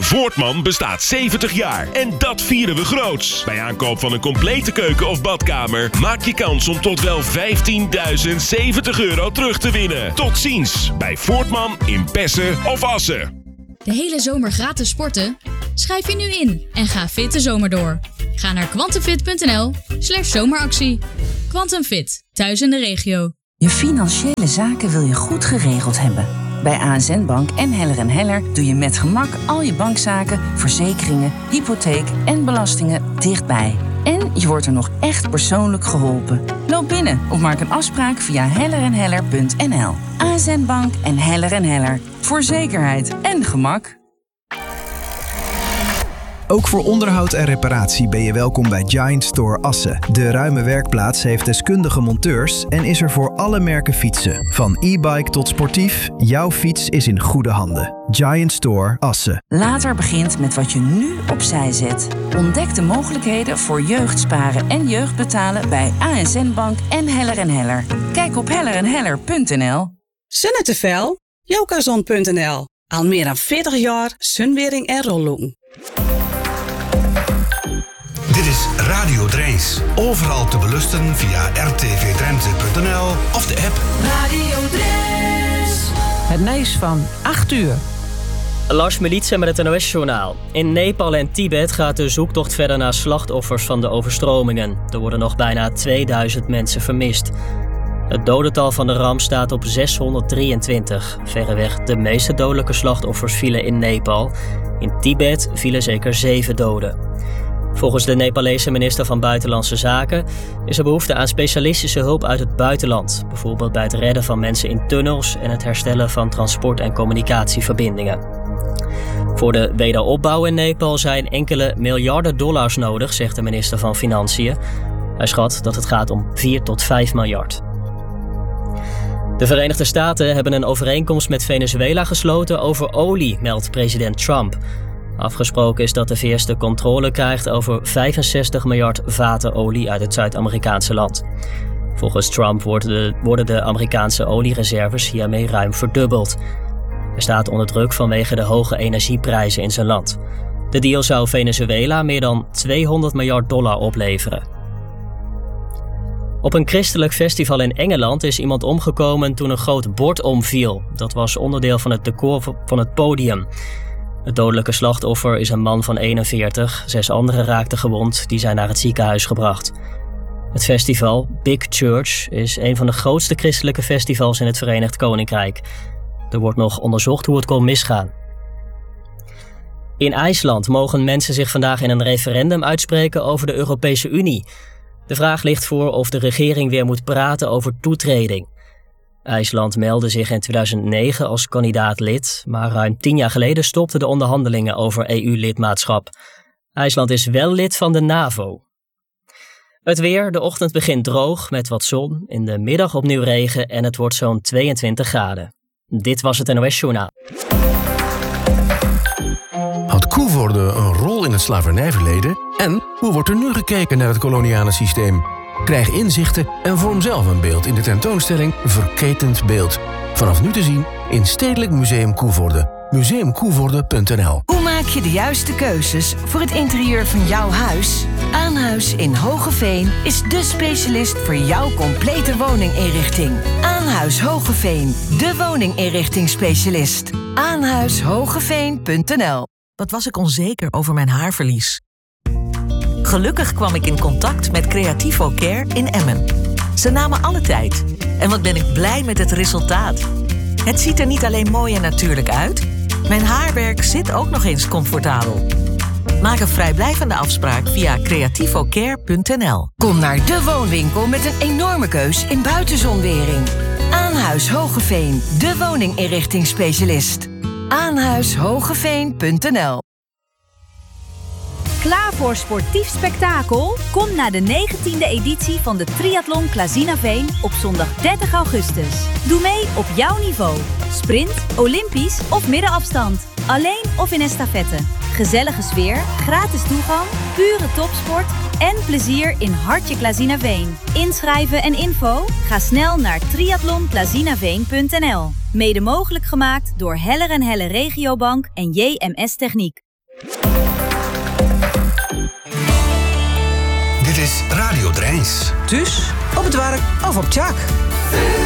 Voortman bestaat 70 jaar en dat vieren we groots. Bij aankoop van een complete keuken of badkamer maak je kans om tot wel €15.070 terug te winnen. Tot ziens bij Voortman in Pessen of Assen. De hele zomer gratis sporten? Schrijf je nu in en ga fit de zomer door. Ga naar quantumfit.nl/zomeractie. Quantum Fit, thuis in de regio. Je financiële zaken wil je goed geregeld hebben. Bij ASN Bank en Heller & Heller doe je met gemak al je bankzaken, verzekeringen, hypotheek en belastingen dichtbij. En je wordt er nog echt persoonlijk geholpen. Loop binnen of maak een afspraak via hellerenheller.nl. ASN Bank en Heller & Heller. Voor zekerheid en gemak. Ook voor onderhoud en reparatie ben je welkom bij Giant Store Assen. De ruime werkplaats heeft deskundige monteurs en is er voor alle merken fietsen. Van e-bike tot sportief, jouw fiets is in goede handen. Giant Store Assen. Later begint met wat je nu opzij zet. Ontdek de mogelijkheden voor jeugdsparen en jeugdbetalen bij ASN Bank en Heller & Heller. Kijk op hellerenheller.nl. Sunnetevel, Jokazon.nl. Al meer dan 40 jaar sunwering en rolloen. Dit is Radio Dreins. Overal te beluisteren via rtvdrenthe.nl of de app. Radio Dreins. Het nieuws van 8 uur. Lars Militse met het NOS-journaal. In Nepal en Tibet gaat de zoektocht verder naar slachtoffers van de overstromingen. Er worden nog bijna 2000 mensen vermist. Het dodental van de ramp staat op 623. Verreweg de meeste dodelijke slachtoffers vielen in Nepal. In Tibet vielen zeker 7 doden. Volgens de Nepalese minister van Buitenlandse Zaken is er behoefte aan specialistische hulp uit het buitenland. Bijvoorbeeld bij het redden van mensen in tunnels en het herstellen van transport- en communicatieverbindingen. Voor de wederopbouw in Nepal zijn enkele miljarden dollars nodig, zegt de minister van Financiën. Hij schat dat het gaat om 4 tot 5 miljard. De Verenigde Staten hebben een overeenkomst met Venezuela gesloten over olie, meldt president Trump. Afgesproken is dat de VS de controle krijgt over 65 miljard vaten olie uit het Zuid-Amerikaanse land. Volgens Trump worden de Amerikaanse oliereserves hiermee ruim verdubbeld. Hij staat onder druk vanwege de hoge energieprijzen in zijn land. De deal zou Venezuela meer dan 200 miljard dollar opleveren. Op een christelijk festival in Engeland is iemand omgekomen toen een groot bord omviel. Dat was onderdeel van het decor van het podium. Het dodelijke slachtoffer is een man van 41. 6 anderen raakten gewond, die zijn naar het ziekenhuis gebracht. Het festival, Big Church, is een van de grootste christelijke festivals in het Verenigd Koninkrijk. Er wordt nog onderzocht hoe het kon misgaan. In IJsland mogen mensen zich vandaag in een referendum uitspreken over de Europese Unie. De vraag ligt voor of de regering weer moet praten over toetreding. IJsland meldde zich in 2009 als kandidaat lid, maar ruim 10 jaar geleden stopten de onderhandelingen over EU-lidmaatschap. IJsland is wel lid van de NAVO. Het weer, de ochtend begint droog met wat zon, in de middag opnieuw regen en het wordt zo'n 22 graden. Dit was het NOS-journaal. Had Koevoorde een rol in het slavernijverleden? En hoe wordt er nu gekeken naar het koloniale systeem? Krijg inzichten en vorm zelf een beeld in de tentoonstelling Verketend Beeld. Vanaf nu te zien in Stedelijk Museum Koevoorde. Museumkoevoorde.nl. Hoe maak je de juiste keuzes voor het interieur van jouw huis? Aanhuis in Hogeveen is dé specialist voor jouw complete woninginrichting. Aanhuis Hogeveen, de woninginrichtingsspecialist. Aanhuishogeveen.nl. Wat was ik onzeker over mijn haarverlies? Gelukkig kwam ik in contact met Creativo Care in Emmen. Ze namen alle tijd. En wat ben ik blij met het resultaat. Het ziet er niet alleen mooi en natuurlijk uit. Mijn haarwerk zit ook nog eens comfortabel. Maak een vrijblijvende afspraak via creativocare.nl. Kom naar de woonwinkel met een enorme keus in buitenzonwering. Aanhuis Hogeveen, de woninginrichtingsspecialist. Aanhuishogeveen.nl. Klaar voor sportief spektakel? Kom naar de 19e editie van de Triathlon Klazinaveen op zondag 30 augustus. Doe mee op jouw niveau. Sprint, olympisch of middenafstand. Alleen of in estafette. Gezellige sfeer, gratis toegang, pure topsport en plezier in Hartje Klazinaveen. Inschrijven en info? Ga snel naar triathlonklazinaveen.nl. Mede mogelijk gemaakt door Heller & Heller Regiobank en JMS Techniek. Dit is Radio Drijns. Dus op het werk of op Tjak.